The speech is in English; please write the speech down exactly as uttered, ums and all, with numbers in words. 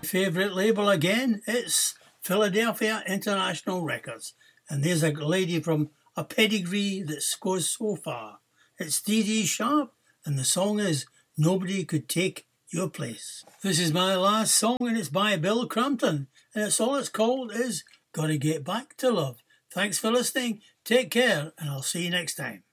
favourite label again. It's Philadelphia International Records. And there's a lady from a pedigree that goes so far. It's Dee Dee Sharp, and the song is Nobody Could Take Your Place. This is my last song, and it's by Bill Crampton, and it's all it's called is Gotta Get Back to Love. Thanks for listening, take care, and I'll see you next time.